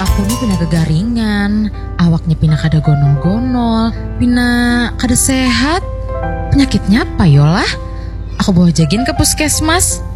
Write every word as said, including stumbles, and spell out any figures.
aku nih pina gegaringan, awaknya pina kada gonol-gonol, pina kada sehat. Penyakitnya apa yolah? Aku bawa jagin ke puskesmas.